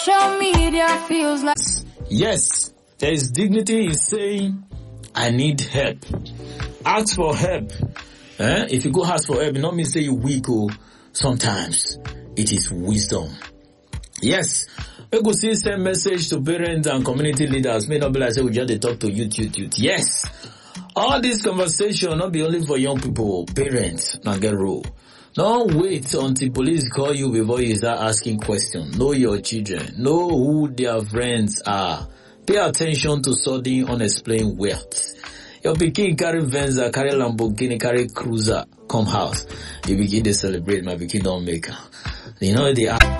Social media feels like. Yes, there is dignity in saying, I need help. Ask for help. If you go ask for help, it not mean say you weak. Sometimes it is wisdom. Yes, we go see send message to parents and community leaders. May not be like say we just talk to youth. Yes, all this conversation not be only for young people, parents, not get rule. Don't wait until police call you before you start asking questions. Know your children. Know who their friends are. Pay attention to sudden unexplained wealth. Your pikin carry Venza, carry Lamborghini, carry Cruiser, come house. You begin to celebrate, my pikin don't make her. You know, they are.